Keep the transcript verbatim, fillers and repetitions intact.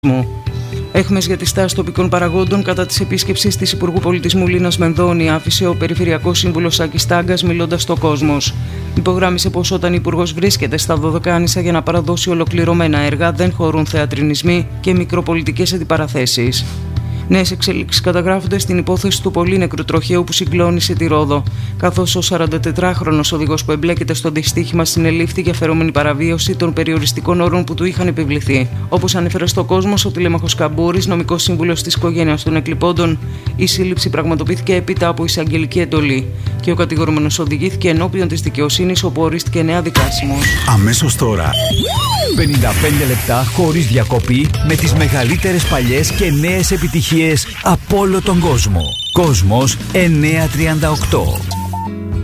Έχμες για τη στάση τοπικών παραγόντων κατά της επίσκεψης της Υπουργού Πολιτισμού Λίνας Μενδώνη, άφησε ο Περιφερειακός Σύμβουλος Άκης Τάγκας μιλώντας στο Κόσμος. Υπογράμμισε πως όταν η Υπουργός βρίσκεται στα Δωδεκάνησα για να παραδώσει ολοκληρωμένα έργα, δεν χωρούν θεατρινισμοί και μικροπολιτικές αντιπαραθέσεις. Νέες εξελίξεις καταγράφονται στην υπόθεση του πολύνεκρου τροχαίου που συγκλώνησε τη Ρόδο, καθώς ο σαραντατετράχρονος οδηγός που εμπλέκεται στο δυστύχημα συνελήφθη για φερόμενη παραβίαση των περιοριστικών όρων που του είχαν επιβληθεί. Όπως ανέφερε στο Κόσμος ο Τηλέμαχος Καμπούρης, νομικός σύμβουλος της οικογένειας των εκλειπώντων, η σύλληψη πραγματοποιήθηκε έπειτα από εισαγγελική εντολή και ο κατηγορούμενος οδηγήθηκε ενώπιον της δικαιοσύνης, όπου ορίστηκε νέα δικάσιμος. Αμέσως τώρα, πενήντα πέντε λεπτά χωρίς διακοπή με τις μεγαλύτερες παλιές και νέες επιτυχίες από όλο τον κόσμο. Κόσμος εννιακόσια τριάντα οκτώ.